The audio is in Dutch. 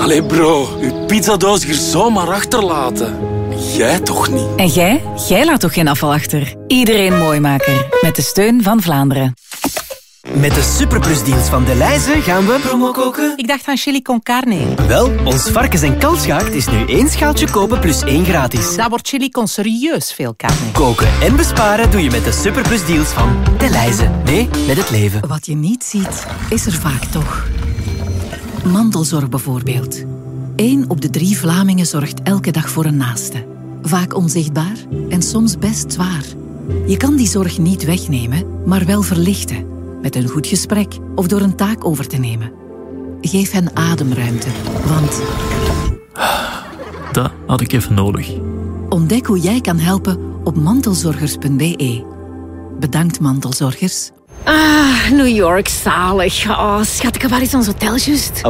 Allee bro, uw pizzadoos hier zomaar achterlaten. Jij toch niet? En jij? Jij laat toch geen afval achter? Iedereen Mooimaker. Met de steun van Vlaanderen. Met de superplusdeals van Delhaize gaan we promo koken. Ik dacht aan chili con carne. Wel, ons varkens- en kalfsgaard is nu 1 schaaltje kopen plus 1 gratis. Daar wordt chili con serieus veel carne. Koken en besparen doe je met de superplusdeals van Delhaize. Nee, met het leven. Wat je niet ziet, is er vaak toch. Mantelzorg bijvoorbeeld. 1 op de 3 Vlamingen zorgt elke dag voor een naaste. Vaak onzichtbaar en soms best zwaar. Je kan die zorg niet wegnemen, maar wel verlichten. Met een goed gesprek of door een taak over te nemen. Geef hen ademruimte, want... Dat had ik even nodig. Ontdek hoe jij kan helpen op mantelzorgers.be. Bedankt, mantelzorgers. Ah, New York, zalig. Oh, schat, waar is ons hotel juist?